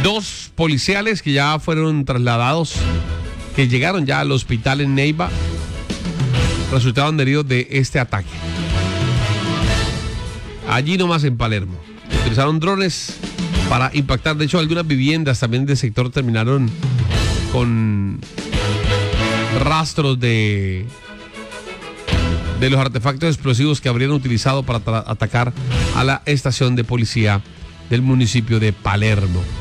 Dos policiales que ya fueron trasladados, que llegaron ya al hospital en Neiva, resultaron heridos de este ataque. Allí nomás en Palermo. Utilizaron drones para impactar. De hecho, algunas viviendas también del sector terminaron con rastros de los artefactos explosivos que habrían utilizado para atacar a la estación de policía del municipio de Palermo.